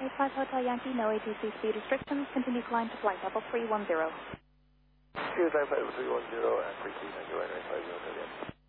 5 Hotel Yankee, no ATC speed restrictions. Continue climb to flight level 310. Here's 950 310 and frequency 91 Hotel Yankee.